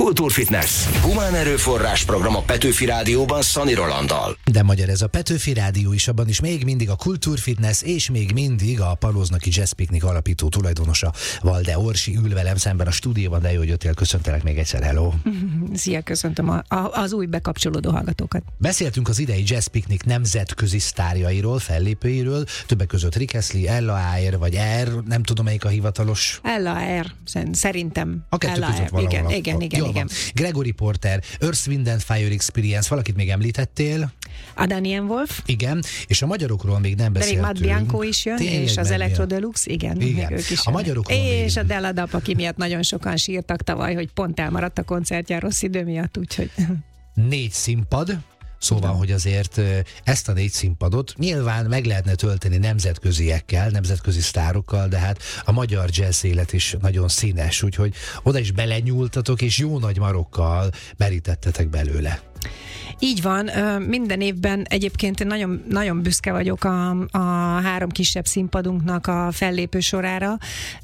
Kultúrfitness. Humán erőforrás program a Petőfi Rádióban Szani Rolanddal. De magyar ez a Petőfi Rádió is, abban is még mindig a Kultúrfitness, és még mindig a Palóznaki Jazz Picnic alapító tulajdonosa Valde Orsi ül velem szemben a stúdióban, de jó, hogy jöttél, köszöntelek még egyszer, hello! Szia, köszöntöm az új bekapcsolódó hallgatókat. Beszéltünk az idei Jazz Picnic nemzetközi sztárjairól, fellépőiről, többek között Rick Astley, Ella Eyre, vagy Air, nem tudom melyik a hivatalos. Ella Eyre, szerintem. A kettő között valahol. Igen. Gregory Porter, Earth, Wind and Fire Experience, valakit még említettél? Adán Ian-Wolf. Igen, és a magyarokról még nem beszéltünk. Matt Bianco is jön, tényleg, és az Electro Deluxe, igen. Ők is a magyarokról és a Della Dap, aki miatt nagyon sokan sírtak tavaly, hogy pont elmaradt a koncertján rossz idő miatt, úgyhogy... 4 színpad. Szóval, hogy azért ezt a 4 színpadot nyilván meg lehetne tölteni nemzetköziekkel, nemzetközi sztárokkal, de hát a magyar jazz élet is nagyon színes, úgyhogy oda is belenyúltatok, és jó nagy marokkal merítettetek belőle. Így van, minden évben egyébként én nagyon, nagyon büszke vagyok a 3 kisebb színpadunknak a fellépő sorára.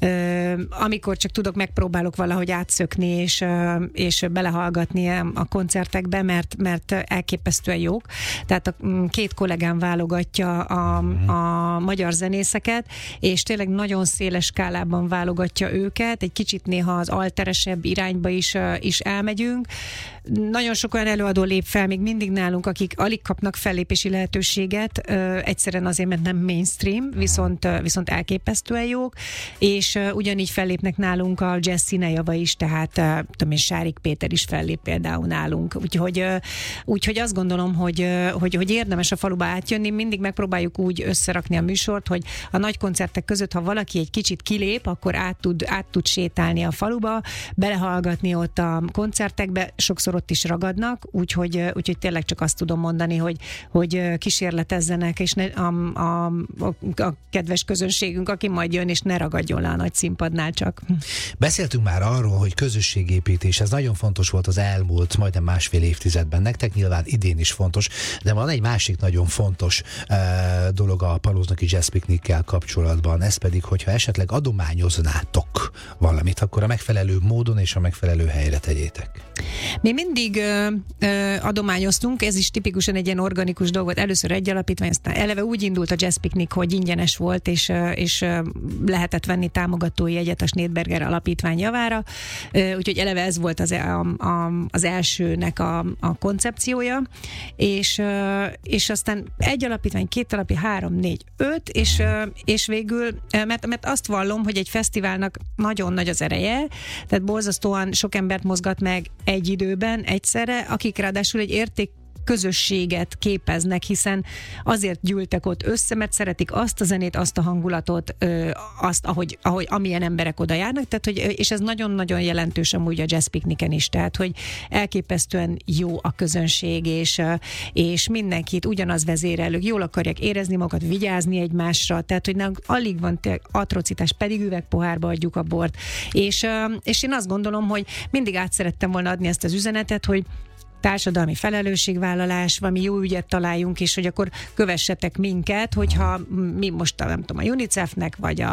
Amikor csak tudok, megpróbálok valahogy átszökni és belehallgatni a koncertekbe, mert elképesztően jók. Tehát a 2 kollégám válogatja a magyar zenészeket, és tényleg nagyon széles skálában válogatja őket, egy kicsit néha az alteresebb irányba is elmegyünk. Nagyon sok olyan előadó lép fel még mindig nálunk, akik alig kapnak fellépési lehetőséget, egyszerűen azért, mert nem mainstream, viszont elképesztően jók, és ugyanígy fellépnek nálunk a jazz színejava is, tehát tudom én, Sárik Péter is fellép például nálunk, úgyhogy azt gondolom, hogy érdemes a faluba átjönni, mindig megpróbáljuk úgy összerakni a műsort, hogy a nagy koncertek között, ha valaki egy kicsit kilép, akkor át tud sétálni a faluba, belehallgatni ott a koncertekbe, sokszor ott is ragadnak, úgyhogy tényleg csak azt tudom mondani, hogy kísérletezzenek, és a kedves közönségünk, aki majd jön, és ne ragadjon le a nagy színpadnál csak. Beszéltünk már arról, hogy közösségépítés, ez nagyon fontos volt az elmúlt majdnem másfél évtizedben. Nektek nyilván idén is fontos, de van egy másik nagyon fontos dolog a Palóznaki Jazz Picnickel kapcsolatban, ez pedig, hogyha esetleg adományoznátok valamit, akkor a megfelelő módon és a megfelelő helyre tegyétek. Mi mindig adományoztunk, ez is tipikusan egy ilyen organikus dolog volt. Először egy alapítvány, aztán eleve úgy indult a Jazz Picnic, hogy ingyenes volt, és lehetett venni támogatói jegyet a Schneidberger Alapítvány javára, úgyhogy eleve ez volt az elsőnek a koncepciója, és aztán egy alapítvány, 2 alapítvány, 3, 4, 5, és végül, mert azt vallom, hogy egy fesztiválnak nagyon nagy az ereje, tehát borzasztóan sok embert mozgat meg egy időben, egyszerre, akik ráadásul egy közösséget képeznek, hiszen azért gyűltek ott össze, mert szeretik azt a zenét, azt a hangulatot, azt, ahogy amilyen emberek oda járnak, tehát, és ez nagyon-nagyon jelentős amúgy a Jazz Picnicen is, tehát, hogy elképesztően jó a közönség, és mindenkit ugyanaz vezérelők, jól akarják érezni magukat, vigyázni egymásra, tehát, hogy alig van atrocitás, pedig üvegpohárba adjuk a bort, és én azt gondolom, hogy mindig át szerettem volna adni ezt az üzenetet, hogy társadalmi felelősségvállalás, valami jó ügyet találjunk, és hogy akkor kövessetek minket, hogyha mi most nem tudom, a UNICEF-nek, vagy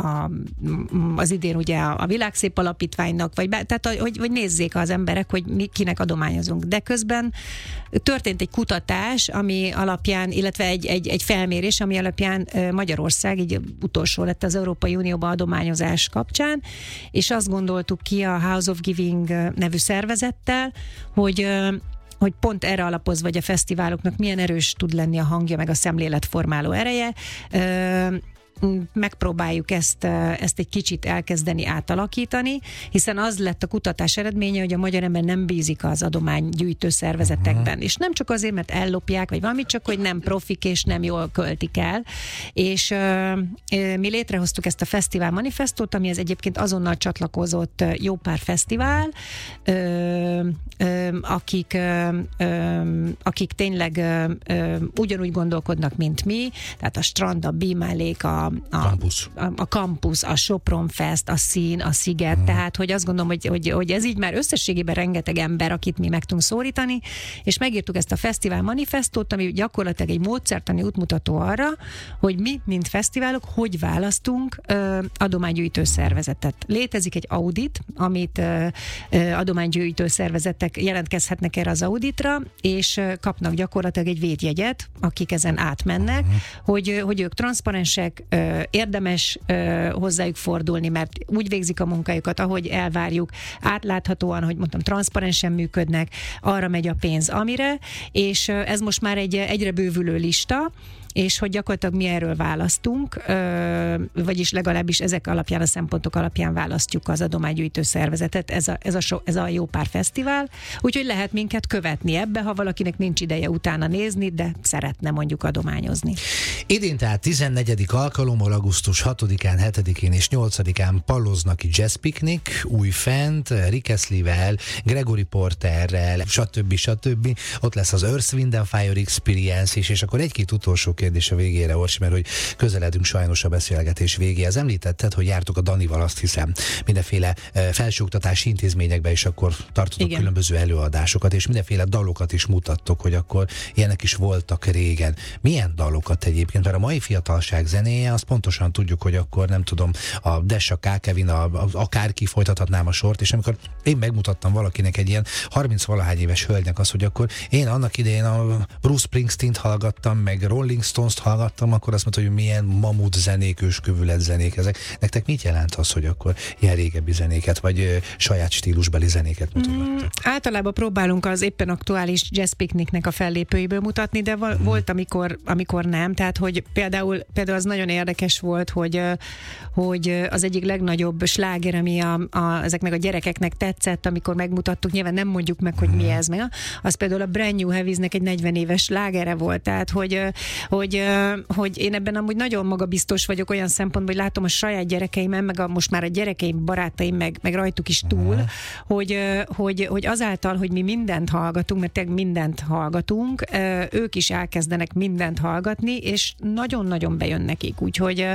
az idén ugye a Világszép Alapítványnak, tehát hogy nézzék az emberek, hogy mi kinek adományozunk. De közben történt egy kutatás, ami alapján, illetve egy felmérés, ami alapján Magyarország így utolsó lett az Európai Unióba adományozás kapcsán, és azt gondoltuk ki a House of Giving nevű szervezettel, hogy pont erre alapozva, hogy a fesztiváloknak milyen erős tud lenni a hangja, meg a szemléletformáló ereje, megpróbáljuk ezt egy kicsit elkezdeni átalakítani, hiszen az lett a kutatás eredménye, hogy a magyar ember nem bízik az adománygyűjtő szervezetekben. És nem csak azért, mert ellopják, vagy valamit, csak hogy nem profik, és nem jól költik el. És mi létrehoztuk ezt a fesztivál manifestót, amihez egyébként azonnal csatlakozott jó pár fesztivál, akik tényleg ugyanúgy gondolkodnak, mint mi, tehát a Strand, a Be My Lake, a Campus, a Sopron Fest, a Szín, a Sziget, tehát hogy azt gondolom, hogy ez így már összességében rengeteg ember, akit mi meg tudunk szólítani, és megírtuk ezt a fesztivál manifestót, ami gyakorlatilag egy módszertani útmutató arra, hogy mi, mint fesztiválok, hogy választunk adománygyűjtő szervezetet. Létezik egy audit, amit adománygyűjtő szervezetek jelentkezhetnek erre az auditra, és kapnak gyakorlatilag egy védjegyet, akik ezen átmennek, hogy ők transzparensek, érdemes hozzájuk fordulni, mert úgy végzik a munkájukat, ahogy elvárjuk, átláthatóan, hogy mondtam, transzparensen működnek, arra megy a pénz, amire, és ez most már egy egyre bővülő lista, és hogy gyakorlatilag mi erről választunk, vagyis legalábbis ezek alapján, a szempontok alapján választjuk az adománygyűjtő szervezetet, ez a Jó Pár Fesztivál, úgyhogy lehet minket követni ebbe, ha valakinek nincs ideje utána nézni, de szeretne mondjuk adományozni. Idén tehát 14. alkalommal augusztus 6-án, 7-én és 8-án Paloznaki Jazz Picnic, újfent, Rick Astley-vel, Gregory Porterrel, stb. Ott lesz az Earth, Wind and Fire Experience is, és akkor egy-két utolsó kérdés a végére, Orsi, mert hogy közeledünk sajnos a beszélgetés végéhez. Említetted, hogy jártok a Danival, azt hiszem, mindenféle felsőoktatási intézményekbe, és akkor tartotok különböző előadásokat, és mindenféle dalokat is mutattok, hogy akkor ilyenek is voltak régen. Milyen dalokat egyébként? Mert a mai fiatalság zenéje, azt pontosan tudjuk, hogy akkor nem tudom, a Dessa, K. Kevin, akárki, folytathatnám a sort, és amikor én megmutattam valakinek, egy ilyen 30-valahány éves hölgynek azt, hogy akkor én annak idején a Bruce Springsteen-t hallgattam, meg Rolling Stones-t hallgattam, akkor azt mondta, hogy milyen mamut zenék, őskövület zenék ezek. Nektek mit jelent az, hogy akkor ilyen régebbi zenéket, vagy saját stílusbeli zenéket mutogattok? Általában próbálunk az éppen aktuális Jazz Picnicnek a fellépőiből mutatni, de volt, amikor nem. Tehát, hogy például az nagyon érdekes volt, hogy az egyik legnagyobb sláger, ami ezeknek a gyerekeknek tetszett, amikor megmutattuk, nyilván nem mondjuk meg, hogy mi ez, az például a Brand New Heaviesnek egy 40 éves slágere volt. Tehát, hogy én ebben amúgy nagyon magabiztos vagyok olyan szempontból, hogy látom a saját gyerekeimen, meg most már a gyerekeim, barátaim, meg rajtuk is túl, hogy azáltal, hogy mi mindent hallgatunk, mert tényleg mindent hallgatunk, ők is elkezdenek mindent hallgatni, és nagyon-nagyon bejön nekik. Úgyhogy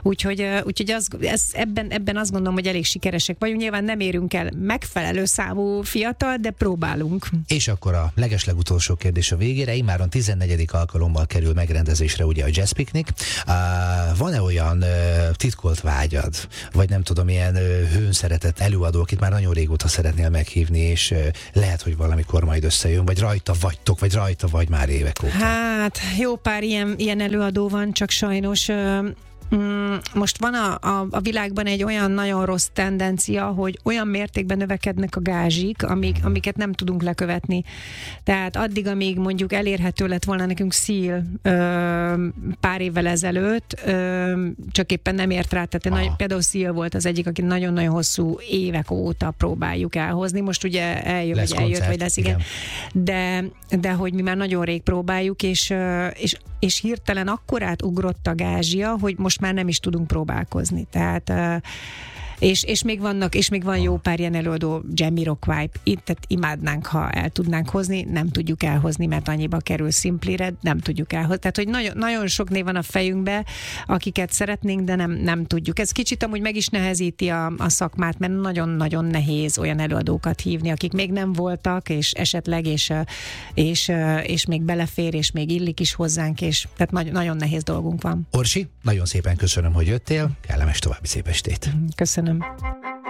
ebben azt gondolom, hogy elég sikeresek vagyunk. Nyilván nem érünk el megfelelő számú fiatal, de próbálunk. És akkor a legeslegutolsó kérdés a végére, immáron 14. alkalommal kerül megrendezésre ugye a Jazz Picnic. Van-e olyan titkolt vágyad, vagy nem tudom, ilyen hőnszeretett előadó, akit már nagyon régóta szeretnél meghívni, és lehet, hogy valamikor majd összejön, vagy rajta vagytok, vagy rajta vagy már évek óta? Hát, jó pár ilyen előadó van, csak sajnos most van a világban egy olyan nagyon rossz tendencia, hogy olyan mértékben növekednek a gázsik, amiket nem tudunk lekövetni. Tehát addig, amíg mondjuk elérhető lett volna nekünk Seal pár évvel ezelőtt, csak éppen nem ért rá. Tehát például Seal volt az egyik, aki nagyon-nagyon hosszú évek óta próbáljuk elhozni. Most ugye eljött, vagy lesz, igen. De hogy mi már nagyon rég próbáljuk, és hirtelen akkorát ugrott a gázsia, hogy most már nem is tudunk próbálkozni. Tehát és még van jó pár ilyen előadó, Jamiroquai, tehát imádnánk, ha el tudnánk hozni, nem tudjuk elhozni, mert annyiba kerül Simplire, nem tudjuk elhozni. Tehát, hogy nagyon, nagyon sok név van a fejünkbe, akiket szeretnénk, de nem tudjuk. Ez kicsit amúgy meg is nehezíti a szakmát, mert nagyon-nagyon nehéz olyan előadókat hívni, akik még nem voltak, és esetleg, és még belefér, és még illik is hozzánk, és tehát nagyon nehéz dolgunk van. Orsi, nagyon szépen köszönöm, hogy jöttél, kellemes további szép estét. Köszönöm.